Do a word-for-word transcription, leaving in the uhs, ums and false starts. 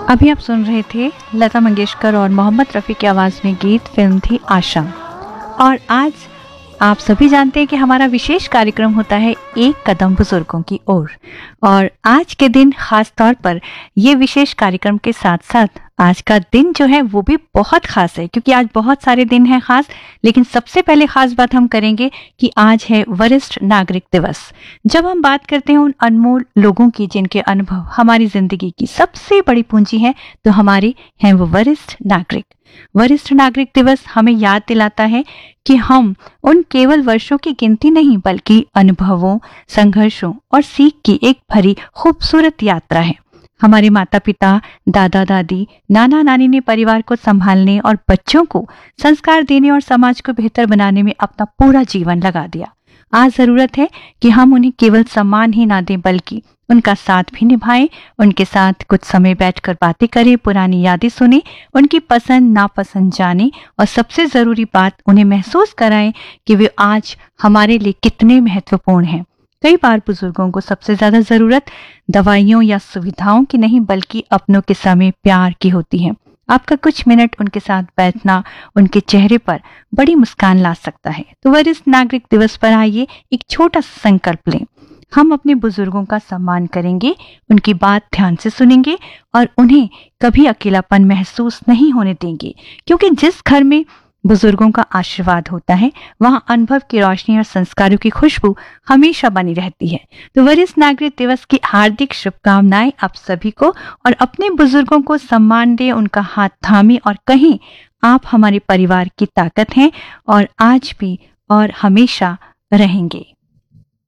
अभी आप सुन रहे थे लता मंगेशकर और मोहम्मद रफ़ी की आवाज़ में गीत, फिल्म थी आशा। और आज आप सभी जानते हैं कि हमारा विशेष कार्यक्रम होता है एक कदम बुजुर्गों की ओर। और आज के दिन खास तौर पर ये विशेष कार्यक्रम के साथ साथ आज का दिन जो है वो भी बहुत खास है, क्योंकि आज बहुत सारे दिन हैं खास, लेकिन सबसे पहले खास बात हम करेंगे कि आज है वरिष्ठ नागरिक दिवस। जब हम बात करते हैं उन अनमोल लोगों की जिनके अनुभव हमारी जिंदगी की सबसे बड़ी पूंजी है, तो हमारे हैं वो वरिष्ठ नागरिक। वरिष्ठ नागरिक दिवस हमें याद दिलाता है कि हम उन केवल वर्षों की गिनती नहीं, बल्कि अनुभवों, संघर्षों और सीख की एक भरी खूबसूरत यात्रा है। हमारे माता पिता, दादा दादी, नाना नानी ने परिवार को संभालने और बच्चों को संस्कार देने और समाज को बेहतर बनाने में अपना पूरा जीवन लगा दिया। आज जरूरत है कि हम उन्हें केवल सम्मान ही ना दें, बल्कि उनका साथ भी निभाएं, उनके साथ कुछ समय बैठकर बातें करें, पुरानी यादें सुनें, उनकी पसंद नापसंद जानें और सबसे जरूरी बात उन्हें महसूस कराएं कि वे आज हमारे लिए कितने महत्वपूर्ण हैं। कई बार बुजुर्गों को सबसे ज्यादा जरूरत दवाइयों या सुविधाओं की नहीं, बल्कि अपनों के समय, प्यार की होती है। आपका कुछ मिनट उनके साथ बैठना उनके चेहरे पर बड़ी मुस्कान ला सकता है। तो वरिष्ठ नागरिक दिवस पर आइए एक छोटा सा संकल्प लें। हम अपने बुजुर्गों का सम्मान करेंगे, उनकी बात ध्यान से सुनेंगे और उन्हें कभी अकेलापन महसूस नहीं होने देंगे, क्योंकि जिस घर में बुजुर्गों का आशीर्वाद होता है वहां अनुभव की रोशनी और संस्कारों की खुशबू हमेशा बनी रहती है। तो वरिष्ठ नागरिक दिवस की हार्दिक शुभकामनाएं आप सभी को, और अपने बुजुर्गों को सम्मान दें, उनका हाथ थामे और कहें आप हमारे परिवार की ताकत हैं और आज भी और हमेशा रहेंगे।